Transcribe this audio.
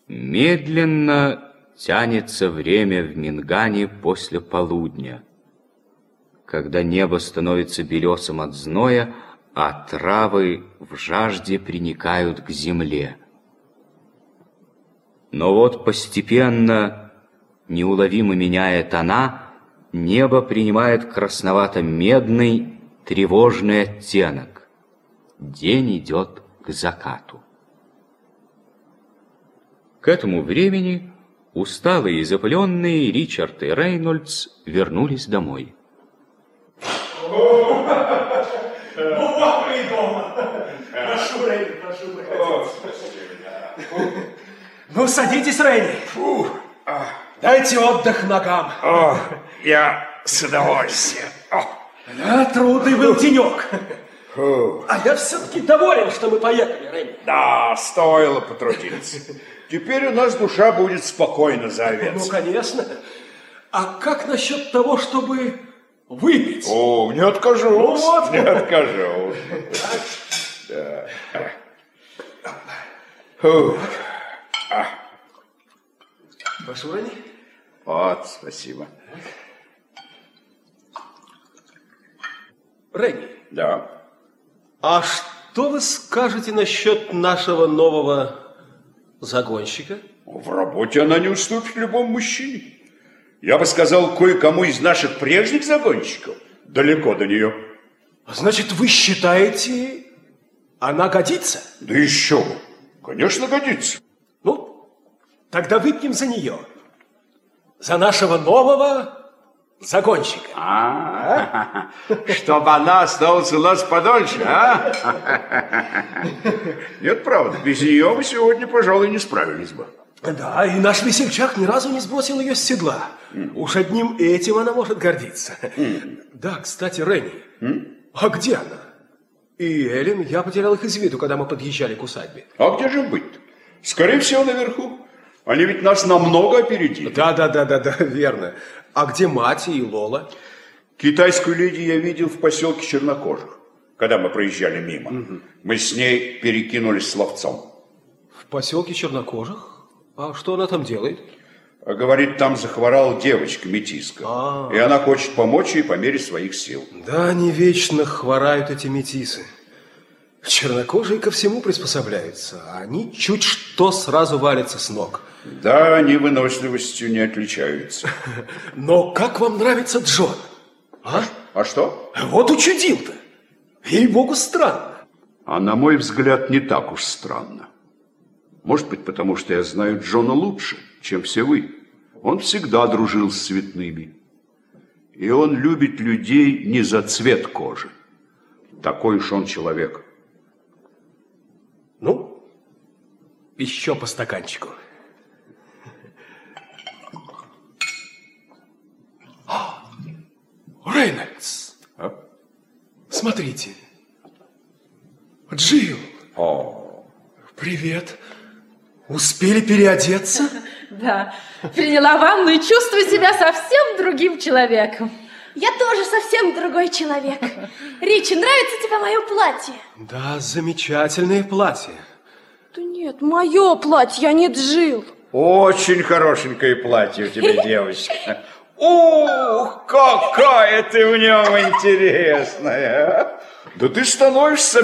Медленно тянется время в Мингане после полудня, когда небо становится белесым от зноя, а травы в жажде приникают к земле. Но вот постепенно, неуловимо меняя тона, небо принимает красновато-медный, тревожный оттенок. День идет к закату. К этому времени усталые и запыленные Ричард и Рейнольдс вернулись домой. Ну, вот мы и дома. Прошу, Рейни, прошу, проходите. Ну, садитесь, Рейни. Дайте отдых ногам. Я с удовольствием. Да, трудный был денек. А я все-таки доволен, что мы поехали, Рейни. Да, стоило потрудиться. Теперь у нас душа будет спокойно за овец. Ну, конечно. А как насчет того, чтобы выпить? О, не откажусь. Ну, вот. Не откажусь. Да. Прошу, Рейни. Вот, спасибо. Рейни. Да. А что вы скажете насчет нашего нового загонщика? В работе она не уступит любому мужчине. Я бы сказал, кое-кому из наших прежних загонщиков далеко до нее. Значит, вы считаете, она годится? Да еще бы. Конечно, годится. Ну, тогда выпьем за нее. За нашего нового загонщика. Чтобы она осталась у нас подольше, а? Нет, правда, без нее мы сегодня, пожалуй, не справились бы. Да, и наш весельчак ни разу не сбросил ее с седла. Уж одним этим она может гордиться. Да, кстати, Ренни, а где она? И Эллен, я потерял их из виду, когда мы подъезжали к усадьбе. А где же быть? Скорее всего, наверху. Они ведь нас намного опередили. Да, верно. А где мать и Лола? Китайскую леди я видел в поселке Чернокожих, когда мы проезжали мимо. Мы с ней перекинулись словцом. В поселке Чернокожих? А что она там делает? Говорит, там захворала девочка-метиска. И она хочет помочь ей по мере своих сил. Да, они вечно хворают, эти метисы. Чернокожие ко всему приспособляются, а они чуть что сразу валятся с ног. Да, они выносливостью не отличаются. Но как вам нравится Джон? А что? Вот учудил-то. Ей-богу, странно. А на мой взгляд, не так уж странно. Может быть, потому что я знаю Джона лучше, чем все вы. Он всегда дружил с цветными. И он любит людей не за цвет кожи. Такой уж он человек. Ну, еще по стаканчику. Рейнольдс, смотрите. Джилл. Привет. Успели переодеться? Да, приняла ванну и чувствую себя совсем другим человеком. Я тоже совсем другой человек. Ричи, нравится тебе мое платье? Да, замечательное платье. Да нет, мое платье, а не Джилл. Очень хорошенькое платье у тебя, девочка. Ух, какая ты в нем интересная. Да ты становишься